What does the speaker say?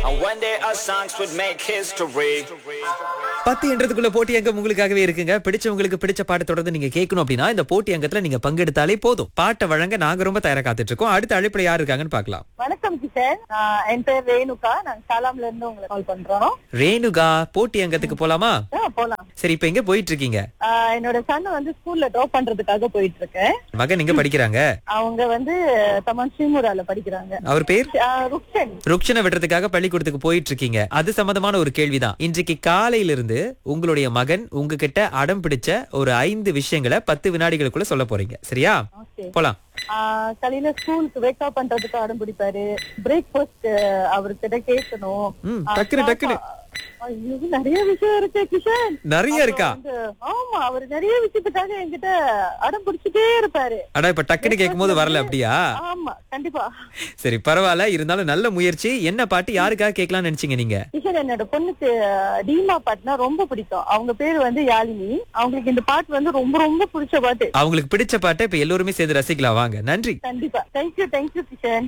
And one day our songs would make history. 10 என்றதுக்குள்ள போட்டி அங்கம் உங்களுக்காகவே இருக்குங்க. பிடிச்சவங்களுக்கு பிடிச்ச பாட்டு தொடர்ந்து நீங்க கேட்கணும் அப்படின்னா இந்த போட்டி அங்கத்துல நீங்க பங்கெடுத்தாலே போதும். பாட்டை வழங்க நாங்க ரொம்ப தயாரா காத்துட்டு இருக்கோம். அடுத்த அழைப்புல யார் இருக்காங்கன்னு பார்க்கலாம். வணக்கம் கிஷன், என் பேர் ரேணுகா. நாங்க சாலாம்ல இருந்து உங்களுக்கு கால் பண்றோம். ரேணுகா, போட்டி அங்கத்துக்கு போலாமா? போலாம். சரி, இப்ப எங்க போயிட்டு இருக்கீங்க? என்னோட சன் வந்து ஸ்கூல்ல ட்ராப் பண்றதுக்காக போயிட்டு இருக்கேன். மகன் எங்க படிக்கிறாங்க? அவங்க வந்து தமன் ஸ்ரீமுரால படிக்கிறாங்க. அவர் பேர் ருக்ஷன். ருக்ஷனை விடுறதுக்காக பள்ளிக்கூடத்துக்கு போயிட்டு இருக்கீங்க. அது சம்பந்தமான ஒரு கேள்விதான். இன்றைக்கு காலையில இருந்து உங்களுடைய மகன் உங்ககிட்ட அடம் பிடிச்ச ஒரு 5 விஷயங்களை 10 வினாடிகளுக்குள்ள சொல்ல போறீங்க. சரியா? போலாம். காலையில ஸ்கூலுக்கு வேக் அப் பண்றதுக்கு அடம் பிடிப்பாரு. பிரேக்ஃபாஸ்ட் அவர்கிட்ட கேட்கணும். டக்குனு நிறைய விஷயம் இருக்கு கிஷன். நிறைய இருக்கா? ஆமா, அவர் நிறைய விஷயத்துக்காக என்கிட்ட அடம் பிடிச்சிட்டே இருப்பாரு. அடா, இப்ப டக்குனு கேட்கும் போது வரல அப்படியா? ஆமா, கண்டிப்பா. சரி, பரவாயில்ல. இருந்தாலும் நல்ல முயற்சி. என்ன பாட்டு யாருக்காக கேட்கலாம்னு நினைச்சீங்க நீங்க? கிஷன், என்னோட பொண்ணுக்கு டீமா பாட்டுனா ரொம்ப பிடிக்கும். அவங்க பேரு வந்து யாழினி. அவங்களுக்கு இந்த பாட்டு வந்து ரொம்ப ரொம்ப பிடிச்ச பாட்டு. அவங்களுக்கு பிடிச்ச பாட்டை இப்ப எல்லோருமே சேர்ந்து ரசிக்கலாம். வாங்க. நன்றி. கண்டிப்பா. தேங்க்யூ கிஷன்.